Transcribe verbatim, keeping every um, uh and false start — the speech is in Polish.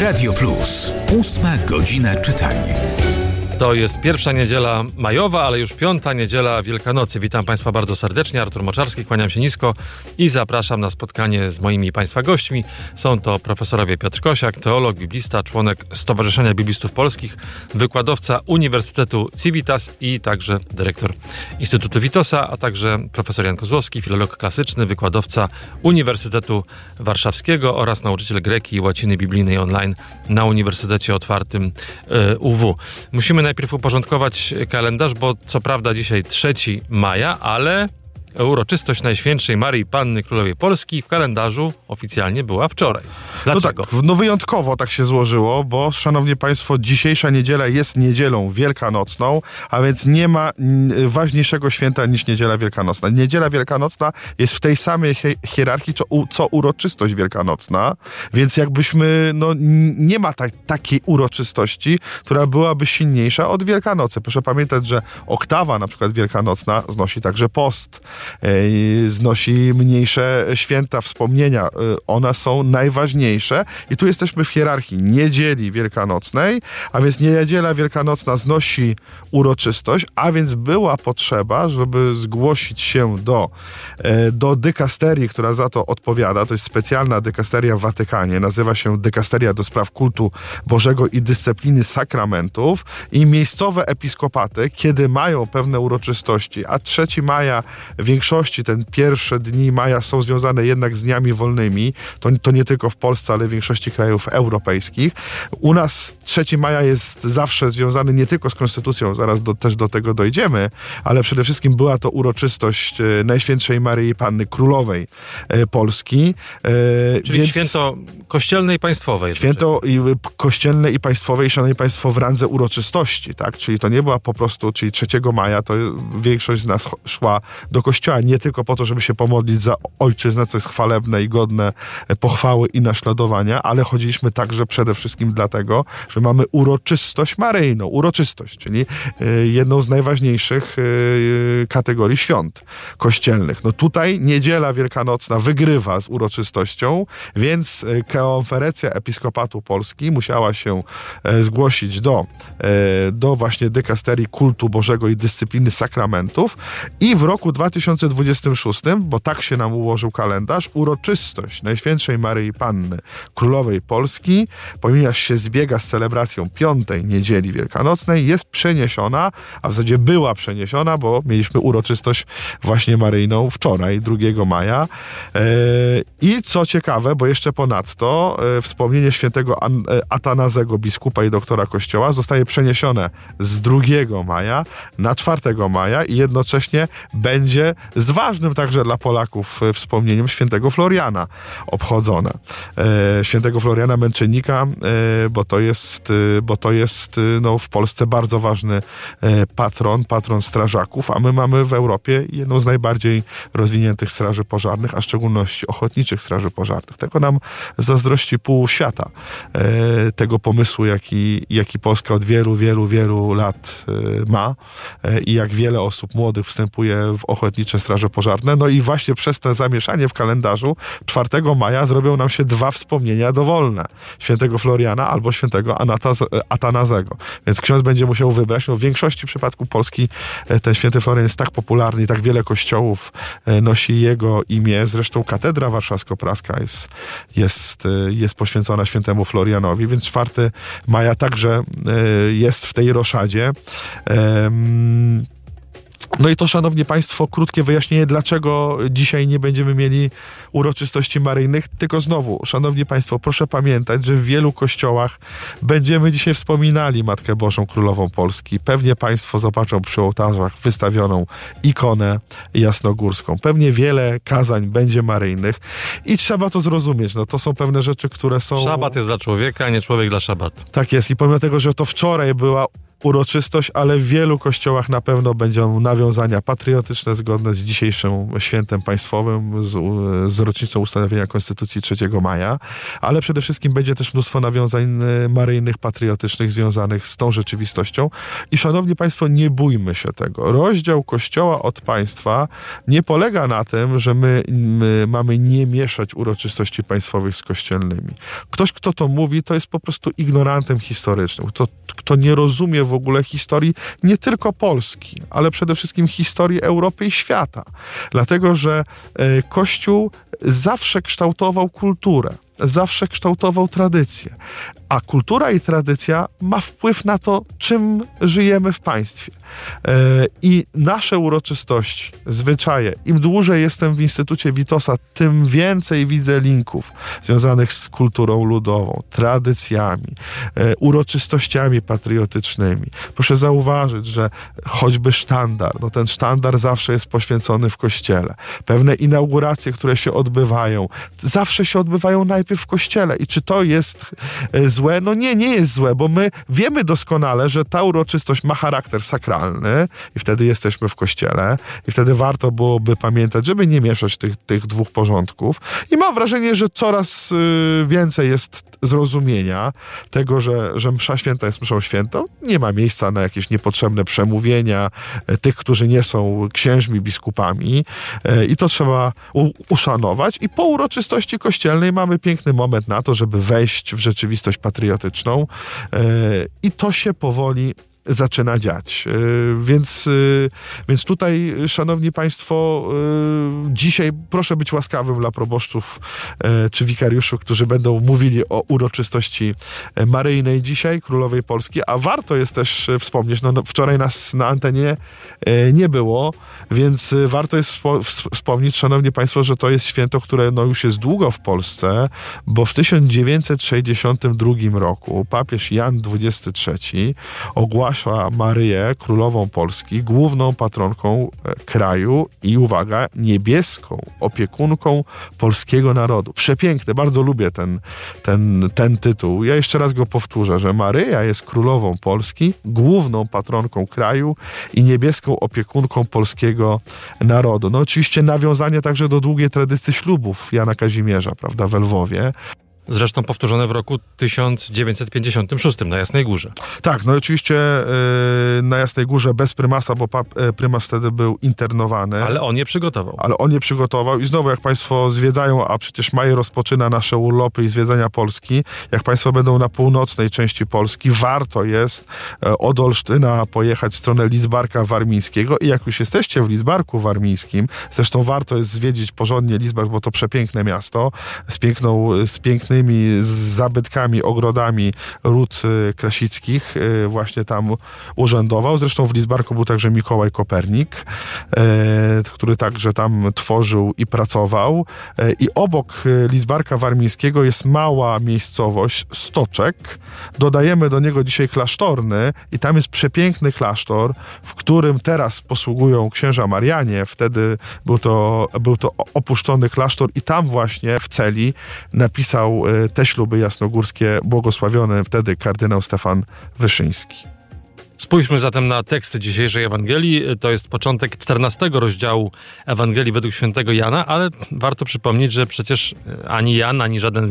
Radio Plus. Ósma godzina czytania. To jest pierwsza niedziela majowa, ale już piąta niedziela Wielkanocy. Witam Państwa bardzo serdecznie. Artur Moczarski, kłaniam się nisko i zapraszam na spotkanie z moimi i Państwa gośćmi. Są to profesorowie Piotr Kosiak, teolog, biblista, członek Stowarzyszenia Biblistów Polskich, wykładowca Uniwersytetu Civitas i także dyrektor Instytutu Witosa, a także profesor Jan Kozłowski, filolog klasyczny, wykładowca Uniwersytetu Warszawskiego oraz nauczyciel greki i łaciny biblijnej online na Uniwersytecie Otwartym U W. Musimy najpierw uporządkować kalendarz, bo co prawda dzisiaj trzeciego maja, ale uroczystość Najświętszej Maryi Panny Królowej Polski w kalendarzu oficjalnie była wczoraj. Dlaczego? No tak, no wyjątkowo tak się złożyło, bo szanowni państwo, dzisiejsza niedziela jest niedzielą wielkanocną, a więc nie ma ważniejszego święta niż niedziela wielkanocna. Niedziela wielkanocna jest w tej samej hierarchii, co, co uroczystość wielkanocna, więc jakbyśmy, no nie ma ta, takiej uroczystości, która byłaby silniejsza od Wielkanocy. Proszę pamiętać, że oktawa na przykład wielkanocna znosi także post, znosi mniejsze święta, wspomnienia. One są najważniejsze i tu jesteśmy w hierarchii niedzieli wielkanocnej, a więc niedziela wielkanocna znosi uroczystość, a więc była potrzeba, żeby zgłosić się do, do dykasterii, która za to odpowiada. To jest specjalna dykasteria w Watykanie, nazywa się Dykasteria do spraw kultu Bożego i dyscypliny sakramentów, i miejscowe episkopaty, kiedy mają pewne uroczystości, a trzeciego maja w większości, ten pierwsze dni maja są związane jednak z dniami wolnymi, to, to nie tylko w Polsce, ale w większości krajów europejskich. U nas trzeciego maja jest zawsze związany nie tylko z konstytucją, zaraz do, też do tego dojdziemy, ale przede wszystkim była to uroczystość Najświętszej Maryi Panny Królowej Polski. Czyli więc święto kościelne i państwowe. Święto i kościelne i państwowe, i szanowni państwo, w randze uroczystości, tak? Czyli to nie była po prostu, czyli trzeciego maja to większość z nas szła do kościoła nie tylko po to, żeby się pomodlić za ojczyznę, co jest chwalebne i godne pochwały i naśladowania, ale chodziliśmy także przede wszystkim dlatego, że mamy uroczystość maryjną. Uroczystość, czyli jedną z najważniejszych kategorii świąt kościelnych. No tutaj niedziela wielkanocna wygrywa z uroczystością, więc konferencja Episkopatu Polski musiała się zgłosić do, do właśnie dykasterii kultu Bożego i dyscypliny sakramentów, i w roku dwa tysiące dwudziestym szóstym, bo tak się nam ułożył kalendarz, uroczystość Najświętszej Maryi Panny Królowej Polski, ponieważ się zbiega z celebracją piątej niedzieli wielkanocnej, jest przeniesiona, a w zasadzie była przeniesiona, bo mieliśmy uroczystość właśnie maryjną wczoraj, drugiego maja. I co ciekawe, bo jeszcze ponadto wspomnienie świętego Atanazego, biskupa i doktora Kościoła, zostaje przeniesione z drugiego maja na czwartego maja i jednocześnie będzie z ważnym także dla Polaków wspomnieniem świętego Floriana obchodzone. E, świętego Floriana Męczennika, e, bo to jest, e, bo to jest no, w Polsce bardzo ważny e, patron, patron strażaków, a my mamy w Europie jedną z najbardziej rozwiniętych straży pożarnych, a w szczególności ochotniczych straży pożarnych. Tego nam zazdrości pół świata. E, tego pomysłu, jaki, jaki Polska od wielu, wielu, wielu lat e, ma e, i jak wiele osób młodych wstępuje w ochotnicze straże pożarne. No i właśnie przez to zamieszanie w kalendarzu czwartego maja zrobią nam się dwa wspomnienia dowolne. Świętego Floriana albo świętego Atanazego. Więc ksiądz będzie musiał wybrać. No w większości przypadków Polski ten święty Florian jest tak popularny i tak wiele kościołów nosi jego imię. Zresztą katedra warszawsko-praska jest, jest, jest poświęcona świętemu Florianowi, więc czwartego maja także jest w tej roszadzie. No i to, szanowni państwo, krótkie wyjaśnienie, dlaczego dzisiaj nie będziemy mieli uroczystości maryjnych, tylko znowu, szanowni państwo, proszę pamiętać, że w wielu kościołach będziemy dzisiaj wspominali Matkę Bożą Królową Polski. Pewnie państwo zobaczą przy ołtarzach wystawioną ikonę jasnogórską. Pewnie wiele kazań będzie maryjnych i trzeba to zrozumieć. No to są pewne rzeczy, które są... Szabat jest dla człowieka, a nie człowiek dla szabatu. Tak jest i pomimo tego, że to wczoraj była uroczystość, ale w wielu kościołach na pewno będą nawiązania patriotyczne zgodne z dzisiejszym świętem państwowym, z, z rocznicą ustanowienia Konstytucji trzeciego maja, ale przede wszystkim będzie też mnóstwo nawiązań maryjnych, patriotycznych związanych z tą rzeczywistością. I szanowni państwo, nie bójmy się tego. Rozdział Kościoła od państwa nie polega na tym, że my, my mamy nie mieszać uroczystości państwowych z kościelnymi. Ktoś, kto to mówi, to jest po prostu ignorantem historycznym. Kto, kto nie rozumie w ogóle historii nie tylko Polski, ale przede wszystkim historii Europy i świata. Dlatego, że e, Kościół zawsze kształtował kulturę. Zawsze kształtował tradycję. A kultura i tradycja ma wpływ na to, czym żyjemy w państwie. E, I nasze uroczystości, zwyczaje, im dłużej jestem w Instytucie Witosa, tym więcej widzę linków związanych z kulturą ludową, tradycjami, e, uroczystościami patriotycznymi. Proszę zauważyć, że choćby sztandar, no ten sztandar zawsze jest poświęcony w kościele. Pewne inauguracje, które się odbywają, zawsze się odbywają najpierw w kościele. I czy to jest e, złe? No nie, nie jest złe, bo my wiemy doskonale, że ta uroczystość ma charakter sakralny i wtedy jesteśmy w kościele i wtedy warto byłoby pamiętać, żeby nie mieszać tych, tych dwóch porządków. I mam wrażenie, że coraz y, więcej jest zrozumienia tego, że, że msza święta jest mszą świętą. Nie ma miejsca na jakieś niepotrzebne przemówienia y, tych, którzy nie są księżmi, biskupami y, i to trzeba u, uszanować. I po uroczystości kościelnej mamy piękny moment na to, żeby wejść w rzeczywistość patriotyczną y, i to się powoli zaczyna dziać. Więc, więc tutaj, szanowni państwo, dzisiaj proszę być łaskawym dla proboszczów czy wikariuszów, którzy będą mówili o uroczystości maryjnej dzisiaj, Królowej Polski, a warto jest też wspomnieć, no, no wczoraj nas na antenie nie było, więc warto jest wspomnieć, szanowni państwo, że to jest święto, które no, już jest długo w Polsce, bo w tysiąc dziewięćset sześćdziesiątym drugim roku papież Jan dwudziesty trzeci ogłaszał Maryję, Królową Polski, główną patronką kraju i, uwaga, niebieską opiekunką polskiego narodu. Przepiękny, bardzo lubię ten, ten, ten tytuł. Ja jeszcze raz go powtórzę, że Maryja jest Królową Polski, główną patronką kraju i niebieską opiekunką polskiego narodu. No oczywiście nawiązanie także do długiej tradycji ślubów Jana Kazimierza, prawda, w Lwowie. Zresztą powtórzone w roku tysiąc dziewięćset pięćdziesiątym szóstym na Jasnej Górze. Tak, no oczywiście yy, na Jasnej Górze bez prymasa, bo pap, yy, prymas wtedy był internowany. Ale on je przygotował. Ale on je przygotował i znowu jak państwo zwiedzają, a przecież maj rozpoczyna nasze urlopy i zwiedzania Polski, jak państwo będą na północnej części Polski, warto jest yy, od Olsztyna pojechać w stronę Lidzbarka Warmińskiego i jak już jesteście w Lidzbarku Warmińskim, zresztą warto jest zwiedzić porządnie Lidzbark, bo to przepiękne miasto, z piękną, z pięknymi z zabytkami, ogrodami ród krasickich właśnie tam urzędował. Zresztą w Lidzbarku był także Mikołaj Kopernik, który także tam tworzył i pracował. I obok Lidzbarka Warmińskiego jest mała miejscowość Stoczek. Dodajemy do niego dzisiaj klasztorny i tam jest przepiękny klasztor, w którym teraz posługują księża Marianie. Wtedy był to, był to opuszczony klasztor i tam właśnie w celi napisał te śluby jasnogórskie, błogosławiony wtedy kardynał Stefan Wyszyński. Spójrzmy zatem na teksty dzisiejszej Ewangelii. To jest początek czternastego rozdziału Ewangelii według świętego Jana, ale warto przypomnieć, że przecież ani Jan, ani żaden